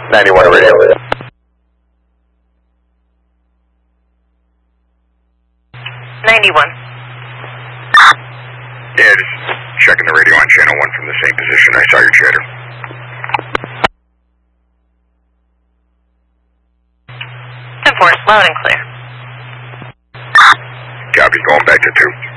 91 radio. Yeah, just checking the radio on channel 1 from the same position. I saw your chatter. 10-4, loud and clear. Copy, going back to 2.